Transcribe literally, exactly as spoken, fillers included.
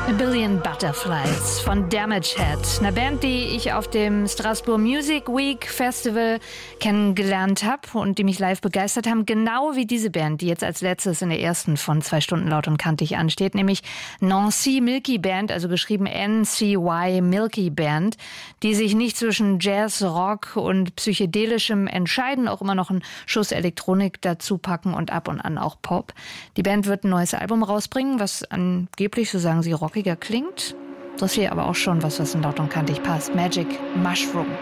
A Billion Butterflies von Damage Head, eine Band, die ich auf dem Strasbourg Music Week Festival kennengelernt habe und die mich live begeistert haben, genau wie diese Band, die jetzt als letztes in der ersten von zwei Stunden laut und kantig ansteht, nämlich Nancy Milky Band, also geschrieben N C Y Milky Band, die sich nicht zwischen Jazz, Rock und Psychedelischem entscheiden, auch immer noch einen Schuss Elektronik dazu packen und ab und an auch Pop. Die Band wird ein neues Album rausbringen, was angeblich, so sagen sie, rockiger klingt. Das hier aber auch schon was, was in laut und kantig passt. Magic Mushroom.